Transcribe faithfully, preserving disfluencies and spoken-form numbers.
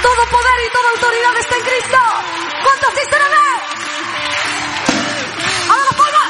Todo poder y toda autoridad está en Cristo. ¿Cuántos dicen amén?